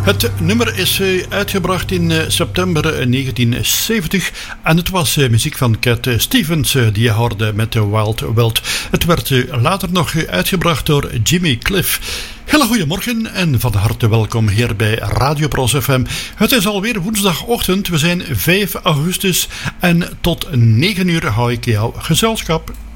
Het nummer is uitgebracht in september 1970 en het was muziek van Cat Stevens die je hoorde met Wild Wild. Het werd later nog uitgebracht door Jimmy Cliff. Hele goedemorgen en van harte welkom hier bij Radio Pros FM. Het is alweer woensdagochtend, we zijn 5 augustus en tot 9 uur hou ik jou gezelschap.